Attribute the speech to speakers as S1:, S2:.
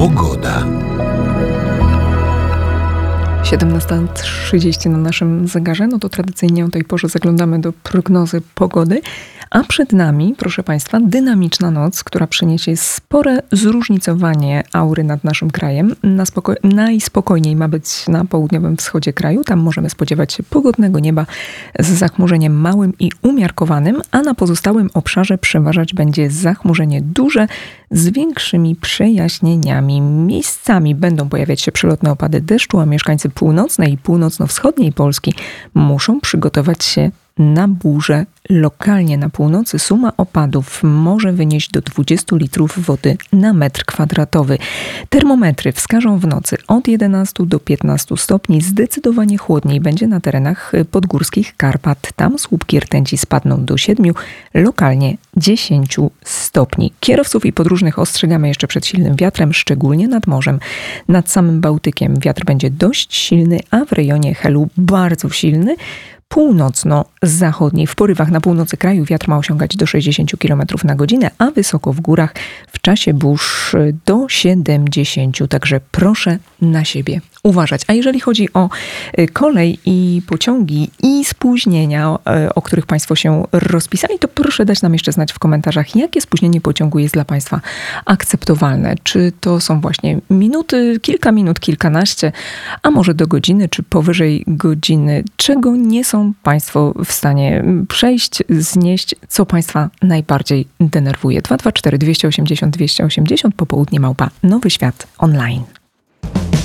S1: Pogoda.
S2: 17:30 na naszym zegarze, no to tradycyjnie o tej porze zaglądamy do prognozy pogody, a przed nami, proszę Państwa, dynamiczna noc, która przyniesie spore zróżnicowanie aury nad naszym krajem. Najspokojniej ma być na południowym wschodzie kraju, tam możemy spodziewać się pogodnego nieba z zachmurzeniem małym i umiarkowanym, a na pozostałym obszarze przeważać będzie zachmurzenie duże z większymi przejaśnieniami. Miejscami będą pojawiać się przelotne opady deszczu, a mieszkańcy północnej i północno-wschodniej Polski muszą przygotować się na burzę. Lokalnie na północy suma opadów może wynieść do 20 litrów wody na metr kwadratowy. Termometry wskażą w nocy od 11 do 15 stopni. Zdecydowanie chłodniej będzie na terenach podgórskich Karpat. Tam słupki rtęci spadną do 7, lokalnie 10 stopni. Kierowców i podróżnych ostrzegamy jeszcze przed silnym wiatrem, szczególnie nad morzem. Nad samym Bałtykiem wiatr będzie dość silny, a w rejonie Helu bardzo silny. Północno-zachodniej. W porywach na północy kraju wiatr ma osiągać do 60 km na godzinę, a wysoko w górach w czasie burz do 70. Także proszę na siebie uważać. A jeżeli chodzi o kolej i pociągi i spóźnienia, o których Państwo się rozpisali, to proszę dać nam jeszcze znać w komentarzach, jakie spóźnienie pociągu jest dla Państwa akceptowalne. Czy to są właśnie minuty, kilka minut, kilkanaście, a może do godziny, czy powyżej godziny. Czego nie są Państwo w stanie przejść, znieść, co Państwa najbardziej denerwuje. 224 280 280 popołudnie @Nowy Świat Online.